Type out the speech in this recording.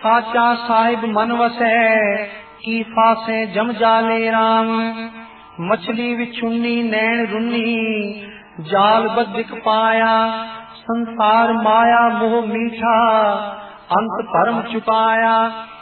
साचा साहिब मन वसै की फासे जम जाले राम। मछली विछुन्नी नैन रुन्नी जाल बदिक पाया। संसार माया मोह मीठा अंत परम चुकाया।